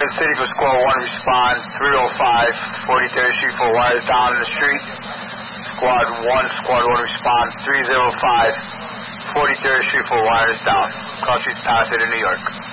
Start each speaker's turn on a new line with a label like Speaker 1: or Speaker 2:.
Speaker 1: City for Squad 1, respond 305, 43rd Street for wires down in the street. Squad 1, respond 305, 43rd Street for wires down. Cross Street, Palisade in New York.